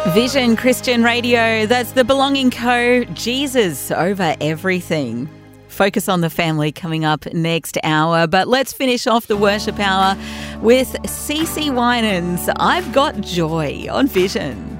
Vision Christian Radio, that's the Belonging Co. Jesus over everything. Focus on the family coming up next hour. But let's finish off the worship hour with CeCe Winans. I've Got Joy on Vision.